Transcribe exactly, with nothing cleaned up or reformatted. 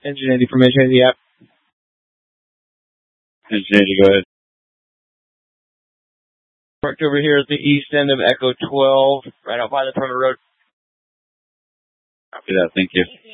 Engine Andy from Engine Andy app. Engine Andy, go ahead. Parked over here at the east end of Echo twelve, right out by the front of the road. Copy that, thank you.